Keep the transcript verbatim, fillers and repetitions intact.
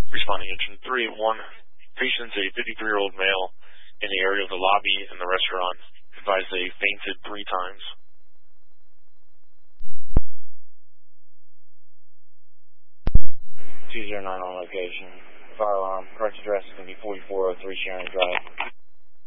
Responding engine three eight one. Patient's a fifty-three-year-old male in the area of the lobby in the restaurant. Advised they fainted three times. two zero nine on location. Fire alarm. Correct address is going to be forty-four oh three Sharon Drive.